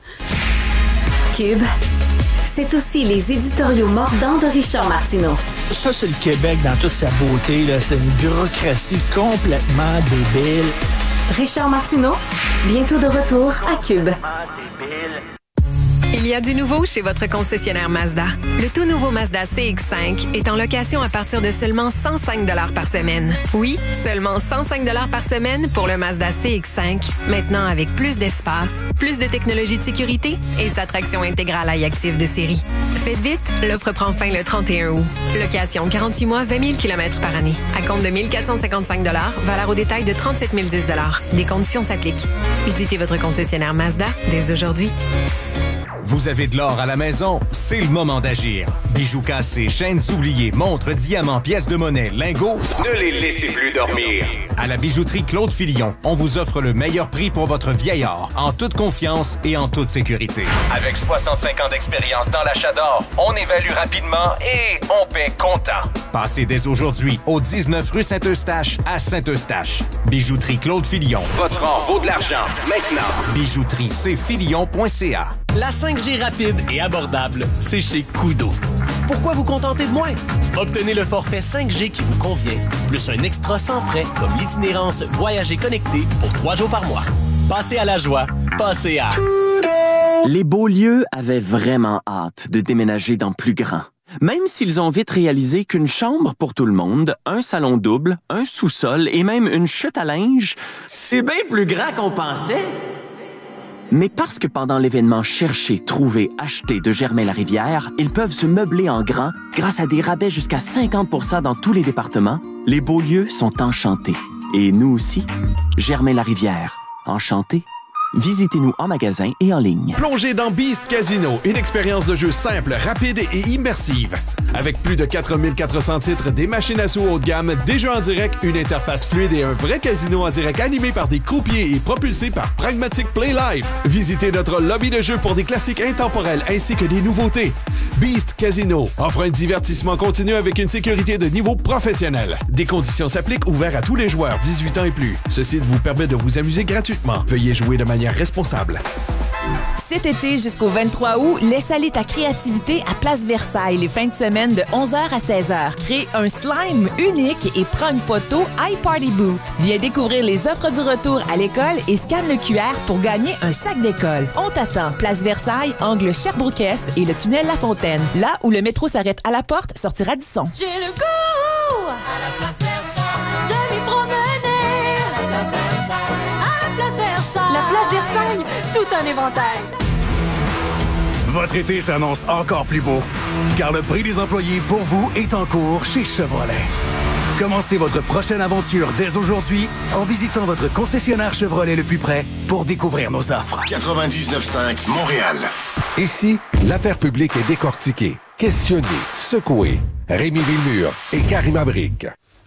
Speaker 13: Cube, c'est aussi les éditoriaux mordants de Richard Martineau.
Speaker 14: Ça, c'est le Québec dans toute sa beauté, là. C'est une bureaucratie complètement débile.
Speaker 13: Richard Martineau, bientôt de retour à Cube.
Speaker 15: Il y Il y a du nouveau chez votre concessionnaire Mazda. Le tout nouveau Mazda C X cinq est en location à partir de seulement cent cinq dollars par semaine. Oui, seulement cent cinq dollars par semaine pour le Mazda C X cinq. Maintenant avec plus d'espace, plus de technologie de sécurité et sa traction intégrale iActive de série. Faites vite, l'offre prend fin le trente et un août. Location quarante-huit mois, vingt mille kilomètres par année. À compte de mille quatre cent cinquante-cinq dollars, valeur au détail de trente-sept mille dix dollars. Des conditions s'appliquent. Visitez votre concessionnaire Mazda dès aujourd'hui.
Speaker 16: Vous avez de l'or à la maison? C'est le moment d'agir. Bijoux cassés, chaînes oubliées, montres, diamants, pièces de monnaie, lingots, ne les laissez plus dormir. À la bijouterie Claude Filion, on vous offre le meilleur prix pour votre vieil or, en toute confiance et en toute sécurité. Avec soixante-cinq ans d'expérience dans l'achat d'or, on évalue rapidement et on paie comptant. Passez dès aujourd'hui au dix-neuf rue Saint-Eustache à Saint-Eustache. Bijouterie Claude Filion. Votre or vaut de l'argent. Maintenant. Bijouterie c filion point c a.
Speaker 17: La cinq G rapide et abordable, c'est chez Koodo. Pourquoi vous contenter de moins? Obtenez le forfait cinq G qui vous convient, plus un extra sans frais comme l'itinérance Voyager connecté pour trois jours par mois. Passez à la joie, passez à...
Speaker 18: Les Beaulieu avaient vraiment hâte de déménager dans plus grand. Même s'ils ont vite réalisé qu'une chambre pour tout le monde, un salon double, un sous-sol et même une chute à linge, c'est bien plus grand qu'on pensait. Mais parce que pendant l'événement Chercher, Trouver, Acheter de Germain-Larivière, ils peuvent se meubler en grand grâce à des rabais jusqu'à cinquante pour cent dans tous les départements, les Beaulieu sont enchantés. Et nous aussi, Germain-Larivière, enchantés. Visitez-nous en magasin et en ligne.
Speaker 4: Plongez dans Beast Casino, une expérience de jeu simple, rapide et immersive. Avec plus de quatre mille quatre cents titres, des machines à sous haut de gamme, des jeux en direct, une interface fluide et un vrai casino en direct animé par des croupiers et propulsé par Pragmatic Play Live. Visitez notre lobby de jeu pour des classiques intemporels ainsi que des nouveautés. Beast Casino offre un divertissement continu avec une sécurité de niveau professionnel. Des conditions s'appliquent, ouverts à tous les joueurs dix-huit ans et plus. Ce site vous permet de vous amuser gratuitement. Veuillez jouer de manière responsable.
Speaker 19: Cet été jusqu'au vingt-trois août, laisse aller ta créativité à Place Versailles les fins de semaine de onze heures à seize heures. Crée un slime unique et prends une photo iParty Booth. Viens découvrir les offres du retour à l'école et scanne le Q R pour gagner un sac d'école. On t'attend. Place Versailles, angle Sherbrooke-Est et le tunnel La Fontaine. Là où le métro s'arrête à la porte, sortira Radisson.
Speaker 5: J'ai le goût à la Place Versailles de m'y promener. À la Place Versailles, à la Place Versailles. La Place Versailles, tout un éventail.
Speaker 20: Votre été s'annonce encore plus beau, car le prix des employés pour vous est en cours chez Chevrolet. Commencez votre prochaine aventure dès aujourd'hui en visitant votre concessionnaire Chevrolet le plus près pour découvrir nos offres.
Speaker 1: quatre-vingt-dix-neuf virgule cinq Montréal.
Speaker 6: Ici, l'affaire publique est décortiquée, questionnée, secouée. Rémi Villemur et Karima Brick.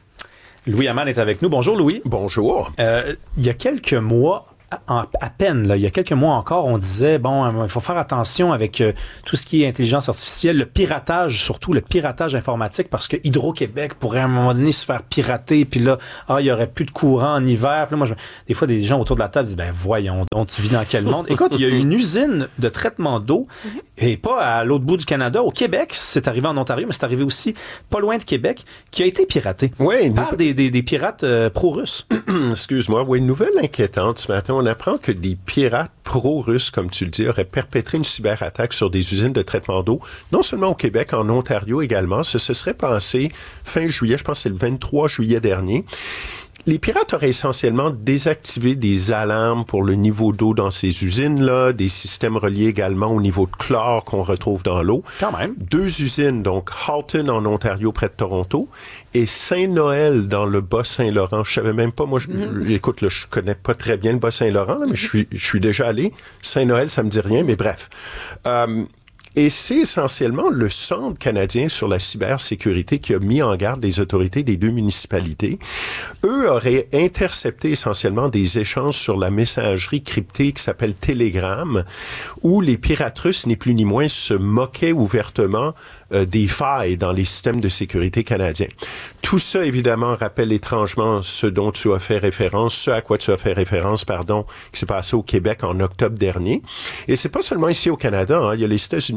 Speaker 7: Louis Hamel est avec nous. Bonjour Louis.
Speaker 12: Bonjour.
Speaker 7: Euh, il y a quelques mois, À, à peine, là, il y a quelques mois encore, on disait, bon, il faut faire attention avec euh, tout ce qui est intelligence artificielle, le piratage, surtout le piratage informatique, parce que Hydro-Québec pourrait à un moment donné se faire pirater, puis là, ah, il y aurait plus de courant en hiver. Puis là, moi, je, des fois, des gens autour de la table disent, ben voyons donc, tu vis dans quel monde? Écoute, il y a une usine de traitement d'eau, et pas à l'autre bout du Canada, au Québec, c'est arrivé en Ontario, mais c'est arrivé aussi pas loin de Québec, qui a été piraté
Speaker 12: oui,
Speaker 7: par nouvelle... des, des, des pirates euh, pro-russes.
Speaker 12: Excuse-moi, oui, une nouvelle inquiétante ce matin. On apprend que des pirates pro-russes, comme tu le dis, auraient perpétré une cyberattaque sur des usines de traitement d'eau, non seulement au Québec, en Ontario également. Ça se serait passé fin juillet, je pense que c'est le vingt-trois juillet dernier. Les pirates auraient essentiellement désactivé des alarmes pour le niveau d'eau dans ces usines-là, des systèmes reliés également au niveau de chlore qu'on retrouve dans l'eau.
Speaker 7: Quand même.
Speaker 12: Deux usines, donc Halton en Ontario près de Toronto et Saint-Noël dans le Bas-Saint-Laurent. Je savais même pas, moi, je, mm-hmm. écoute, là, je connais pas très bien le Bas-Saint-Laurent, là, mais je suis, je suis déjà allé. Saint-Noël, ça me dit rien, mais bref. Euh, Et c'est essentiellement le Centre canadien sur la cybersécurité qui a mis en garde les autorités des deux municipalités. Eux auraient intercepté essentiellement des échanges sur la messagerie cryptée qui s'appelle Telegram, où les pirates russes, ni plus ni moins, se moquaient ouvertement euh, des failles dans les systèmes de sécurité canadiens. Tout ça, évidemment, rappelle étrangement ce dont tu as fait référence, ce à quoi tu as fait référence, pardon, qui s'est passé au Québec en octobre dernier. Et c'est pas seulement ici au Canada, hein, il y a les États-Unis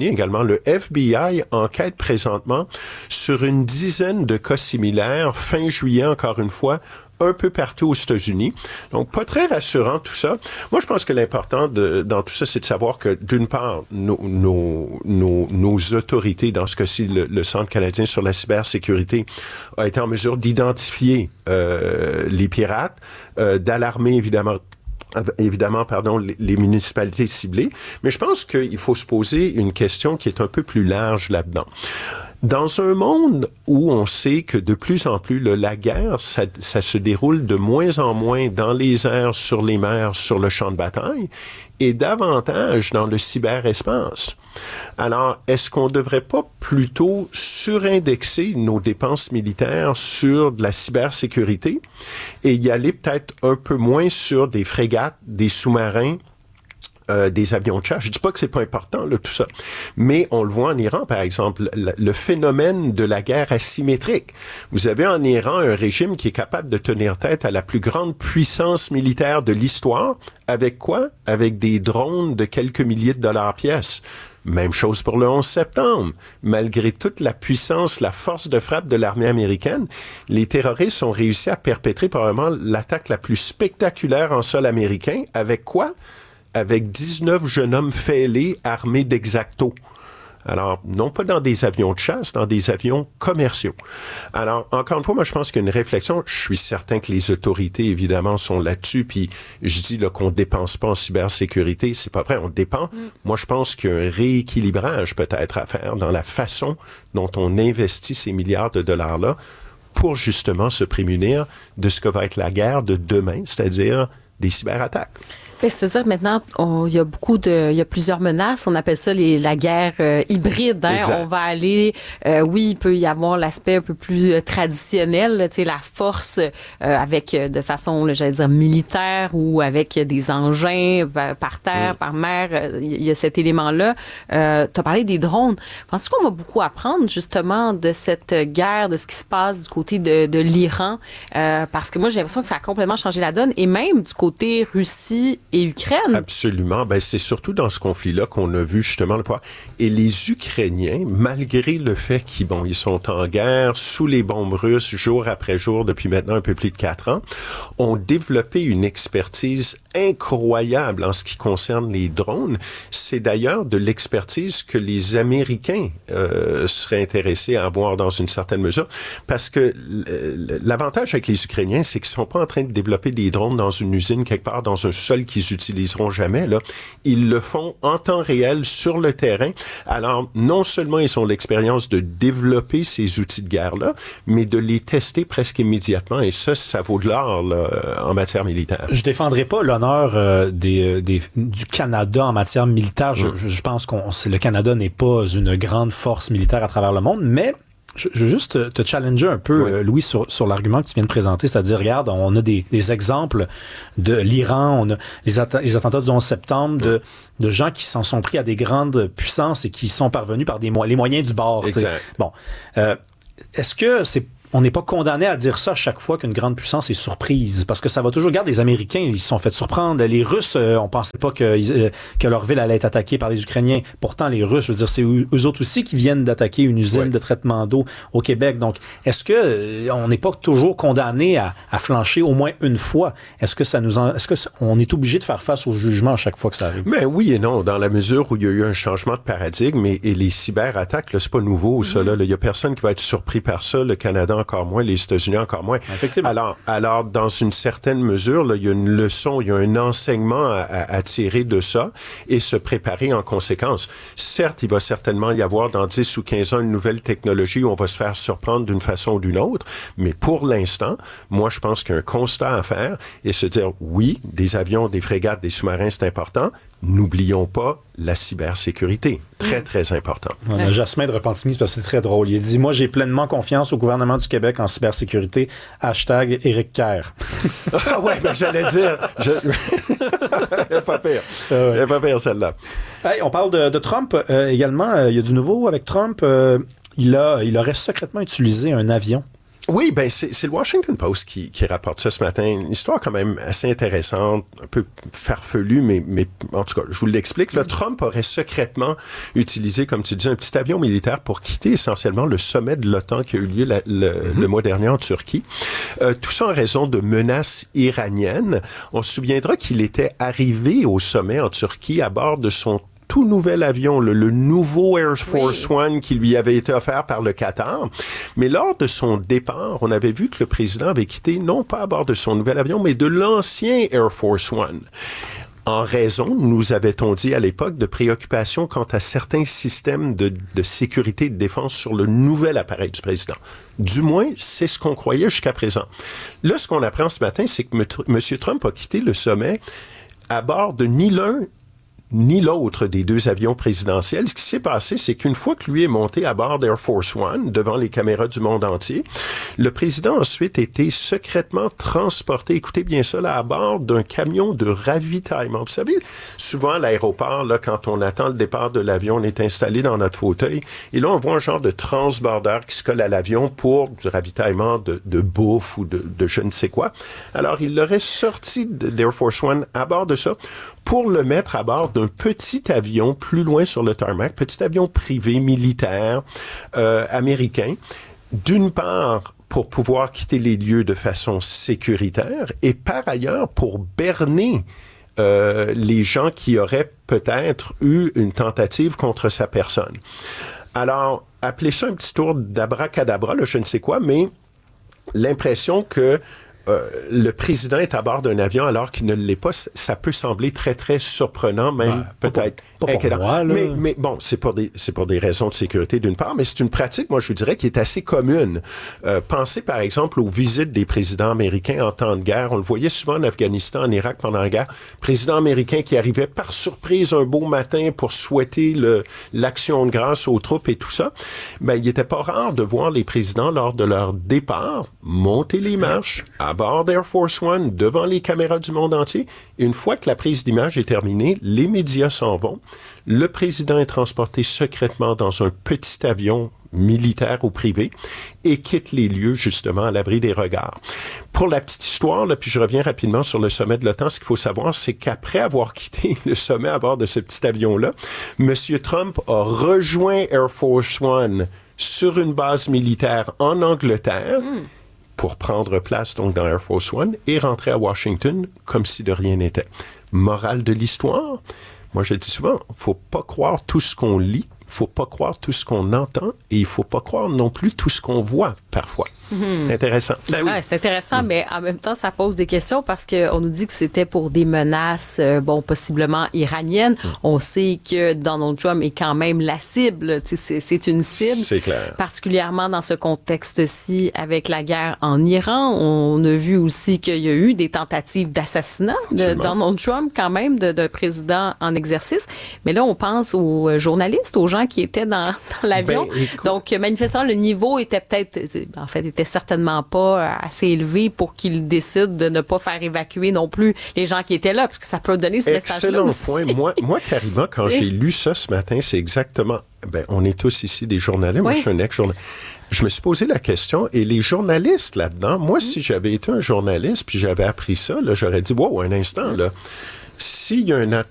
Speaker 21: États-Unis également. Le F B I enquête présentement sur une dizaine de cas similaires, fin juillet encore une fois, un peu partout aux États-Unis. Donc, pas très rassurant tout ça. Moi, je pense que l'important de, dans tout ça, c'est de savoir que, d'une part, nos, nos, nos, nos autorités, dans ce cas-ci, le, le Centre canadien sur la cybersécurité, a été en mesure d'identifier euh, les pirates, euh, d'alarmer, évidemment, évidemment, pardon, les, les municipalités ciblées. Mais je pense qu'il faut se poser une question qui est un peu plus large là-dedans. Dans un monde où on sait que de plus en plus, là, la guerre, ça, ça se déroule de moins en moins dans les airs, sur les mers, sur le champ de bataille, et davantage dans le cyberespace. Alors, est-ce qu'on ne devrait pas plutôt surindexer nos dépenses militaires sur de la cybersécurité et y aller peut-être un peu moins sur des frégates, des sous-marins, Euh, des avions de chasse? Je dis pas que c'est pas important, là, tout ça. Mais on le voit en Iran, par exemple, le, le phénomène de la guerre asymétrique. Vous avez en Iran un régime qui est capable de tenir tête à la plus grande puissance militaire de l'histoire. Avec quoi? Avec des drones de quelques milliers de dollars pièce. Même chose pour le onze septembre. Malgré toute la puissance, la force de frappe de l'armée américaine, les terroristes ont réussi à perpétrer probablement l'attaque la plus spectaculaire en sol américain. Avec quoi? Avec dix-neuf jeunes hommes fêlés armés d'X-Acto. Alors, non pas dans des avions de chasse, dans des avions commerciaux. Alors, encore une fois, moi, je pense qu'il y a une réflexion. Je suis certain que les autorités, évidemment, sont là-dessus. Puis, je dis là qu'on dépense pas en cybersécurité. C'est pas vrai, on dépend. Mm. Moi, je pense qu'il y a un rééquilibrage peut-être à faire dans la façon dont on investit ces milliards de dollars-là pour justement se prémunir de ce que va être la guerre de demain, c'est-à-dire des cyberattaques.
Speaker 9: C'est-à-dire maintenant, il y a beaucoup de, il y a plusieurs menaces. On appelle ça les, la guerre euh, hybride. Hein? On va aller, euh, oui, il peut y avoir l'aspect un peu plus euh, traditionnel, tu sais, la force euh, avec euh, de façon, j'allais dire militaire ou avec des engins euh, par terre, mm. par mer. Euh, il y a cet élément-là. Euh, tu as parlé des drones. Penses-tu qu'on va beaucoup apprendre justement de cette guerre, de ce qui se passe du côté de, de l'Iran? Euh, parce que moi, j'ai l'impression que ça a complètement changé la donne, et même du côté Russie et Ukraine.
Speaker 21: Absolument. Ben, c'est surtout dans ce conflit-là qu'on a vu justement le pouvoir. Et les Ukrainiens, malgré le fait qu'ils bon, ils sont en guerre sous les bombes russes jour après jour depuis maintenant un peu plus de quatre ans, ont développé une expertise incroyable en ce qui concerne les drones. C'est d'ailleurs de l'expertise que les Américains euh, seraient intéressés à avoir dans une certaine mesure, parce que l'avantage avec les Ukrainiens, c'est qu'ils sont pas en train de développer des drones dans une usine quelque part dans un sol qu'ils utiliseront jamais, là. Ils le font en temps réel sur le terrain. Alors, non seulement ils ont l'expérience de développer ces outils de guerre-là, mais de les tester presque immédiatement. Et ça, ça vaut de l'or là, en matière militaire.
Speaker 7: Je défendrai pas l'honneur euh, des, des, du Canada en matière militaire. Je, mmh. je, je pense qu'on le Canada n'est pas une grande force militaire à travers le monde, mais je, je veux juste te, te challenger un peu, oui. euh, Louis, sur, sur l'argument que tu viens de présenter, c'est-à-dire, regarde, on a des, des exemples de l'Iran, on a les, atta- les attentats du onze septembre, de, de gens qui s'en sont pris à des grandes puissances et qui sont parvenus par des mo- les moyens du bord. Exact. Bon, euh, est-ce que c'est on n'est pas condamné à dire ça à chaque fois qu'une grande puissance est surprise, parce que ça va toujours... Regarde, les Américains, ils se sont fait surprendre. Les Russes, euh, on pensait pas que, euh, que leur ville allait être attaquée par les Ukrainiens. Pourtant, les Russes, je veux dire, c'est eux, eux autres aussi qui viennent d'attaquer une usine oui. de traitement d'eau au Québec. Donc, est-ce que euh, on n'est pas toujours condamné à, à flancher au moins une fois? Est-ce que ça nous en... Est-ce que on est obligé de faire face au jugement à chaque fois que ça arrive?
Speaker 21: Ben oui et non, dans la mesure où il y a eu un changement de paradigme, et, et les cyberattaques, là, c'est pas nouveau, ça, là. Il y a personne qui va être surpris par ça. Le Canada encore moins, les États-Unis encore moins.
Speaker 7: Effectivement.
Speaker 21: Alors, alors dans une certaine mesure, là, il y a une leçon, il y a un enseignement à, à, à tirer de ça et se préparer en conséquence. Certes, il va certainement y avoir dans dix ou quinze ans une nouvelle technologie où on va se faire surprendre d'une façon ou d'une autre, mais pour l'instant, moi, je pense qu'il y a un constat à faire et se dire, oui, des avions, des frégates, des sous-marins, c'est important. N'oublions pas la cybersécurité. Très, très important.
Speaker 7: On a Jasmin de Repentigny, parce que c'est très drôle. Il dit, moi, j'ai pleinement confiance au gouvernement du Québec en cybersécurité. Hashtag Éric Kerr.
Speaker 21: Ah ouais, ben j'allais dire. Je... Il n'est pas pire. Il n'est pas pire, celle-là.
Speaker 7: Hey, on parle de, de Trump euh, également. Il y a du nouveau avec Trump. Euh, il, a, il aurait secrètement utilisé un avion
Speaker 21: Oui, ben c'est, c'est le Washington Post qui, qui rapporte ça ce matin. Une histoire quand même assez intéressante, un peu farfelue, mais, mais en tout cas, je vous l'explique. Là, Trump aurait secrètement utilisé, comme tu dis, un petit avion militaire pour quitter essentiellement le sommet de l'OTAN qui a eu lieu la, le, mm-hmm. le mois dernier en Turquie. Euh, tout ça en raison de menaces iraniennes. On se souviendra qu'il était arrivé au sommet en Turquie à bord de son tout nouvel avion, le, le nouveau Air Force oui. One qui lui avait été offert par le Qatar. Mais lors de son départ, on avait vu que le président avait quitté non pas à bord de son nouvel avion, mais de l'ancien Air Force One. En raison, nous avait-on dit à l'époque, de préoccupations quant à certains systèmes de, de sécurité et de défense sur le nouvel appareil du président. Du moins, c'est ce qu'on croyait jusqu'à présent. Là, ce qu'on apprend ce matin, c'est que M. Trump a quitté le sommet à bord de ni l'un ni l'autre des deux avions présidentiels. Ce qui s'est passé, c'est qu'une fois que lui est monté à bord d'Air Force One, devant les caméras du monde entier, le président a ensuite été secrètement transporté, écoutez bien ça, là, à bord d'un camion de ravitaillement. Vous savez, souvent à l'aéroport, là, quand on attend le départ de l'avion, on est installé dans notre fauteuil, et là, on voit un genre de transbordeur qui se colle à l'avion pour du ravitaillement de, de bouffe ou de, de je ne sais quoi. Alors, il l'aurait sorti d'Air Force One à bord de ça pour le mettre à bord d'un petit avion plus loin sur le tarmac, petit avion privé, militaire, euh, américain, d'une part pour pouvoir quitter les lieux de façon sécuritaire et par ailleurs pour berner euh, les gens qui auraient peut-être eu une tentative contre sa personne. Alors, appelez ça un petit tour d'abracadabra, là, je ne sais quoi, mais l'impression que Euh, le président est à bord d'un avion alors qu'il ne l'est pas, ça peut sembler très, très surprenant, même ben, peut-être
Speaker 7: pas pour, pas pour moi,
Speaker 21: mais, mais bon, c'est pour des, c'est pour des raisons de sécurité d'une part, mais c'est une pratique, moi je vous dirais, qui est assez commune. Euh, pensez par exemple aux visites des présidents américains en temps de guerre. On le voyait souvent en Afghanistan, en Irak pendant la guerre. Président américain qui arrivait par surprise un beau matin pour souhaiter le, l'action de grâce aux troupes et tout ça. Ben, il n'était pas rare de voir les présidents lors de leur départ monter les marches à bord d'Air Force One, devant les caméras du monde entier. Une fois que la prise d'image est terminée, les médias s'en vont. Le président est transporté secrètement dans un petit avion militaire ou privé et quitte les lieux justement à l'abri des regards. Pour la petite histoire, là, puis je reviens rapidement sur le sommet de l'OTAN, ce qu'il faut savoir, c'est qu'après avoir quitté le sommet à bord de ce petit avion-là, M. Trump a rejoint Air Force One sur une base militaire en Angleterre, mm. pour prendre place donc dans Air Force One et rentrer à Washington comme si de rien n'était. Morale de l'histoire, moi je dis souvent, faut pas croire tout ce qu'on lit, faut pas croire tout ce qu'on entend et il faut pas croire non plus tout ce qu'on voit parfois. Mmh. C'est intéressant.
Speaker 9: Ben oui. Ah, c'est intéressant, mmh. mais en même temps, ça pose des questions parce qu'on nous dit que c'était pour des menaces, euh, bon, possiblement iraniennes. Mmh. On sait que Donald Trump est quand même la cible. C'est, c'est une cible.
Speaker 21: C'est clair.
Speaker 9: Particulièrement dans ce contexte-ci avec la guerre en Iran. On a vu aussi qu'il y a eu des tentatives d'assassinat de Donald Trump, quand même, de, de président en exercice. Mais là, on pense aux journalistes, aux gens qui étaient dans, dans l'avion. Ben, donc, manifestement, le niveau était peut-être, en fait, était certainement pas assez élevé pour qu'il décide de ne pas faire évacuer non plus les gens qui étaient là, parce que ça peut donner ce message-là aussi.
Speaker 21: Excellent point. Moi, moi, Karima, quand j'ai lu ça ce matin, c'est exactement... Ben, on est tous ici des journalistes. Moi, oui. je suis un ex-journaliste. Je me suis posé la question, et les journalistes là-dedans, moi, mmh. si j'avais été un journaliste, puis j'avais appris ça, là, j'aurais dit, wow, un instant, là, s'il y a un attentat